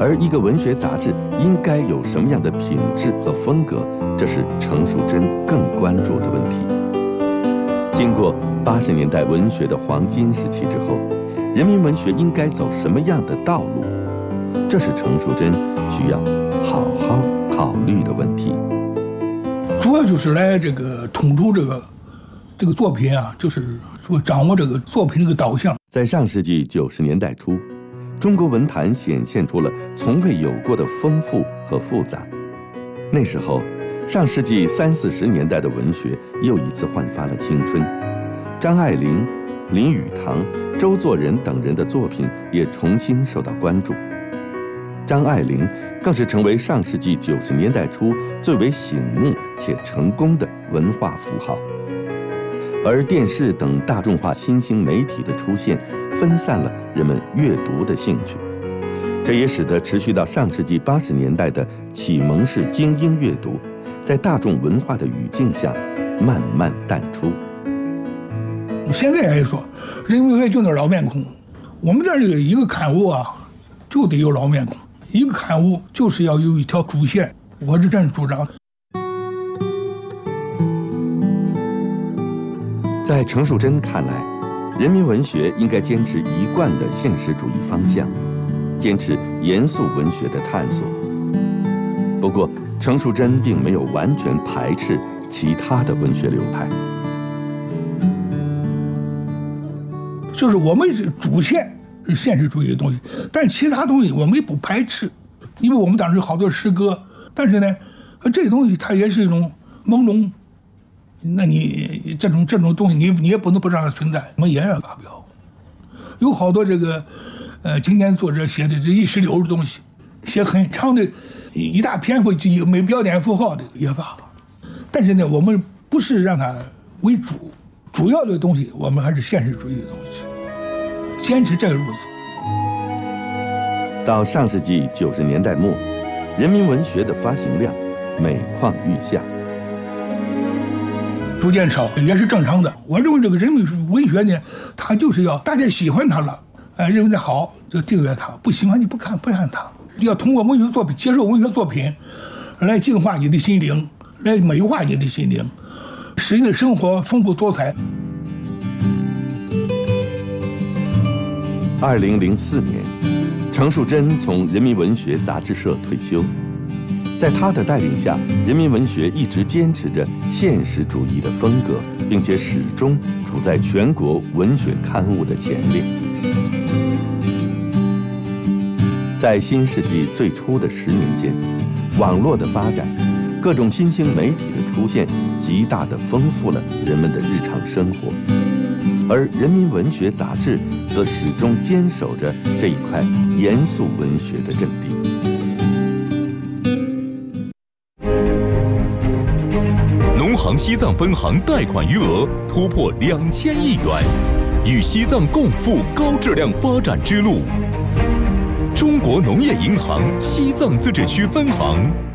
而一个文学杂志应该有什么样的品质和风格，这是程树珍更关注的问题。经过80年代文学的黄金时期之后，人民文学应该走什么样的道路？这是程树珍需要好好考虑的问题。 主要就是来统筹这个作品啊，就是说掌握这个作品这个导向。 在上世纪90年代初，中国文坛显现出了从未有过的丰富和复杂。那时候，上世纪30、40年代的文学又一次焕发了青春。张爱玲、林语堂、周作人等人的作品也重新受到关注。张爱玲更是成为上世纪90年代初最为醒目且成功的文化符号。而电视等大众化新兴媒体的出现，分散了人们阅读的兴趣，这也使得持续到上世纪80年代的启蒙式精英阅读，在大众文化的语境下慢慢淡出。 现在来说，人民文学就那老面孔，我们这儿一个刊物啊，就得有老面孔，一个刊物就是要有一条主线，我是这样主张。 在程树珍看来，人民文学应该坚持一贯的现实主义方向，坚持严肃文学的探索。不过，程树珍并没有完全排斥其他的文学流派。 就是我们是主线是现实主义的东西，但是其他东西我们也不排斥，因为我们当时有好多诗歌，但是呢，这东西它也是一种朦胧，那你这种东西你也不能不让它存在，我们也要发表。有好多今天作者写的这意识流的东西，写很长的一大篇幅没标点符号的也发，但是呢，我们不是让它为主。主要的东西，我们还是现实主义的东西，坚持这个路子。 到上世纪90年代末，人民文学的发行量每况愈下， 逐渐少也是正常的。我认为这个人民文学呢，它就是要大家喜欢它了，认为它好就订阅它，不喜欢你不看它。要通过文学作品，接受文学作品，来净化你的心灵，来美化你的心灵。使你的生活丰富多彩。 2004年，程树珍从人民文学杂志社退休。在他的带领下，人民文学一直坚持着现实主义的风格，并且始终处在全国文学刊物的前列。在新世纪最初的10年间，网络的发展，各种新兴媒体的出现，极大地丰富了人们的日常生活，而人民文学杂志则始终坚守着这一块严肃文学的阵地。 农行西藏分行贷款余额突破2000亿元，与西藏共赴高质量发展之路。中国农业银行西藏自治区分行